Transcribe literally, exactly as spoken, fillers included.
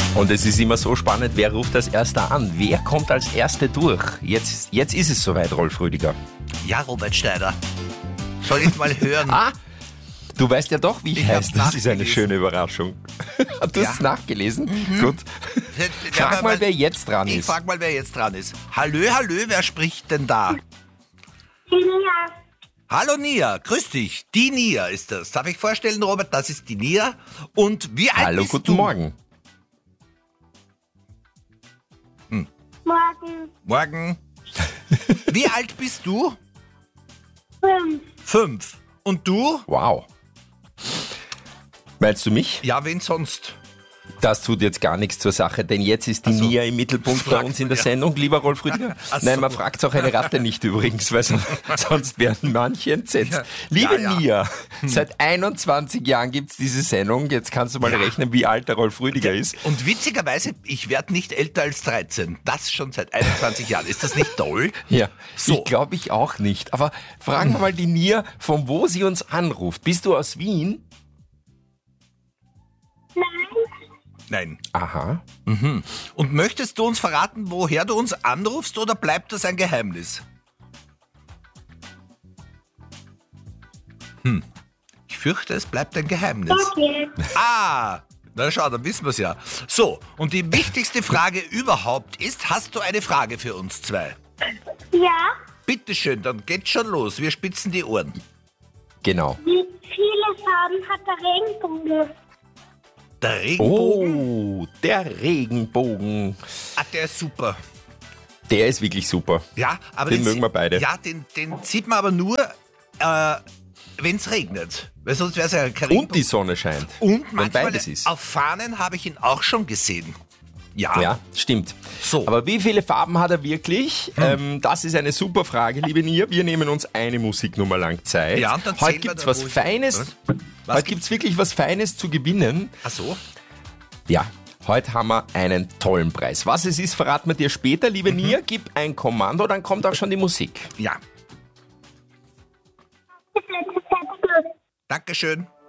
Und es ist immer so spannend, wer ruft als Erster an? Wer kommt als Erster durch? Jetzt, jetzt ist es soweit, Rolf Rüdiger. Ja, Robert Schneider. Soll ich mal hören? Ah, du weißt ja doch, wie ich, Ich heiße. hab's Das ist eine nachgelesen. schöne Überraschung. Du hast es nachgelesen? Gut. Frag Ja, mal, weil- wer jetzt dran Ich ist. frag mal, wer jetzt dran ist. Hallö, hallö, wer spricht denn da? Ja, Hallo Nia, grüß dich. Die Nia ist das. Darf ich vorstellen, Robert, das ist die Nia. Und wie alt Hallo, bist guten du? Morgen. morgen Morgen. Wie alt bist du? fünf. Fünf. Und du? Wow. Meinst du mich? Ja, wen sonst? Das tut jetzt gar nichts zur Sache, denn jetzt ist die Ach so. Nia im Mittelpunkt bei Fragt uns in der man, ja. Sendung, lieber Rolf Rüdiger. Ach Nein, so. man fragt auch eine Ratte nicht übrigens, weil son- sonst werden manche entsetzt. Ja. Liebe Ja, ja. Nia, seit einundzwanzig Jahren gibt's diese Sendung. Jetzt kannst du mal Ja. rechnen, wie alt der Rolf Rüdiger ist. Und witzigerweise, ich werde nicht älter als dreizehn. Das schon seit einundzwanzig Jahren. Ist das nicht toll? Ja, So. ich glaube ich auch nicht. Aber fragen wir mal die Nia, von wo sie uns anruft. Bist du aus Wien? Nein, Nein. Aha. Und möchtest du uns verraten, woher du uns anrufst, oder bleibt das ein Geheimnis? Hm. Ich fürchte, es bleibt ein Geheimnis. okay. Ah, na schau, dann wissen wir es ja. So, und die wichtigste Frage überhaupt ist, hast du eine Frage für uns zwei? Ja, Bitteschön, dann geht's schon los. Wir spitzen die Ohren. Genau. wie viele Farben hat der Regenbogen? Der Regenbogen, Oh, der Regenbogen. ah, der ist super. Der ist wirklich super. Ja, aber Den mögen sie- wir beide. Ja, den, den sieht man aber nur, äh, wenn es regnet. Weil sonst wäre es ja kein Und die Sonne scheint. Und wenn manchmal beides ist. auf Fahnen habe ich ihn auch schon gesehen. Ja. Ja, stimmt. So. Aber wie viele Farben hat er wirklich? Ähm, das ist eine super Frage, liebe Nia. Wir nehmen uns eine Musiknummer lang Zeit. Ja, und dann Heute zählen wir gibt's da was ruhig. Feines. Was? Was Heute gibt's wirklich was Feines zu gewinnen. Ach so. Ja, heute haben wir einen tollen Preis. Was es ist, verraten wir dir später. Liebe Nia, gib ein Kommando, dann kommt auch schon die Musik. Ja. Das letzte Zettel. Dankeschön.